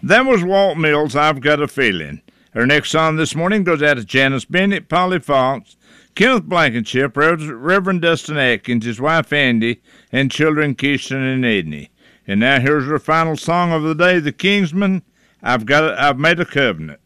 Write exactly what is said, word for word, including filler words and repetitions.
That was Walt Mills, I've Got a Feeling. Our next song this morning goes out to Janice Bennett, Polly Fox, Kenneth Blankenship, Reverend Dustin Atkins, his wife Andy, and children Keishan and Edney. And now here's our final song of the day, The Kingsmen, I've got a, I've Made a Covenant.